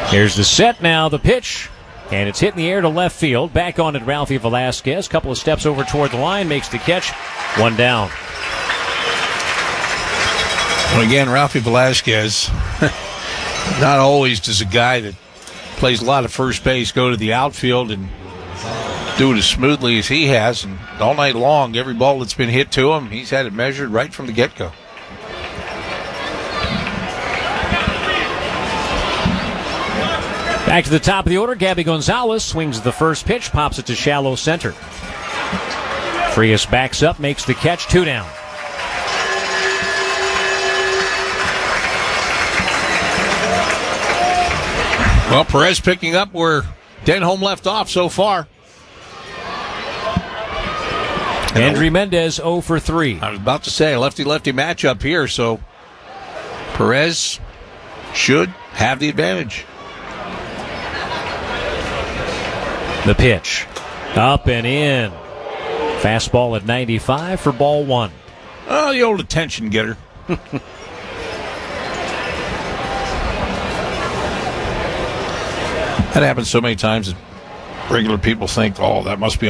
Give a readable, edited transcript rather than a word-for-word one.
Here's the set now, the pitch. And it's hit in the air to left field. Back on it, Ralphie Velasquez. Couple of steps over toward the line, makes the catch. One down. Well, again, Ralphie Velasquez, not always does a guy that plays a lot of first base go to the outfield and do it as smoothly as he has. And all night long, every ball that's been hit to him, he's had it measured right from the get-go. Back to the top of the order, Gabby Gonzalez swings the first pitch, pops it to shallow center. Frias backs up, makes the catch, 2 down. Well, Perez picking up where Denholm left off so far. Andrew Mendez 0 for 3. I was about to say a lefty-lefty matchup here, so Perez should have the advantage. The pitch. Up and in. Fastball at 95 for ball 1. Oh, the old attention getter. That happens so many times that regular people think, oh, that must be